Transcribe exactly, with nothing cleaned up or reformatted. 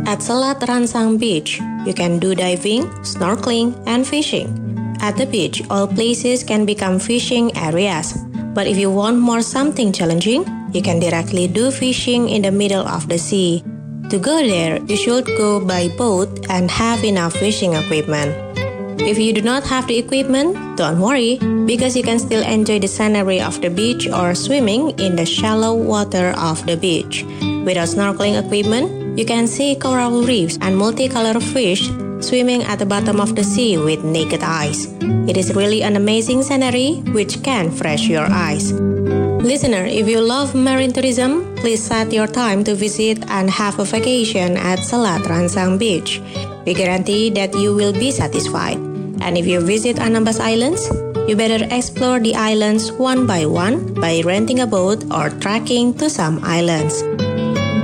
At Selat Ransang Beach, you can do diving, snorkeling, and fishing. At the beach, all places can become fishing areas. But if you want more something challenging, you can directly do fishing in the middle of the sea. To go there, you should go by boat and have enough fishing equipment. If you do not have the equipment, don't worry, because you can still enjoy the scenery of the beach or swimming in the shallow water of the beach. Without snorkeling equipment, you can see coral reefs and multicolored fish swimming at the bottom of the sea with naked eyes. It is really an amazing scenery which can refresh your eyes. Listener, if you love marine tourism, please set your time to visit and have a vacation at Selat Ransang Beach. We guarantee that you will be satisfied. And if you visit Anambas Islands, you better explore the islands one by one by renting a boat or trekking to some islands.